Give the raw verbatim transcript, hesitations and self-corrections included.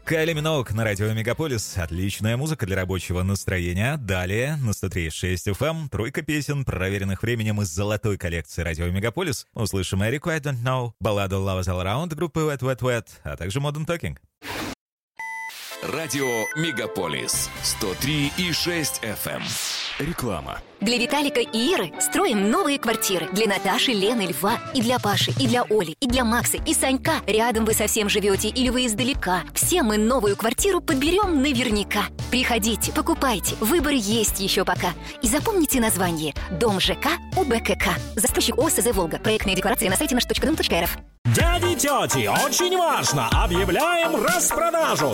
Кайли Миноуг на радио Мегаполис. Отличная музыка для рабочего настроения. Далее на сто три и шесть эф эм тройка песен, проверенных временем из золотой коллекции радио Мегаполис. Услышим Эрику «I Don't Know», балладу «Love Is All Around» группы Wet Wet Wet, а также Modern Talking. Радио Мегаполис сто три и шесть эф эм. Реклама. Для Виталика и Иры строим новые квартиры. Для Наташи, Лены, Льва. И для Паши, и для Оли, и для Макса, и Санька. Рядом вы совсем живете или вы издалека. Все мы новую квартиру подберем наверняка. Приходите, покупайте. Выбор есть еще пока. И запомните название. Дом ЖК УБКК. Застройщик ОСЗ «Волга». Проектные декларации на сайте наш точка дом точка эр эф. Дяди, тети, очень важно! Объявляем распродажу!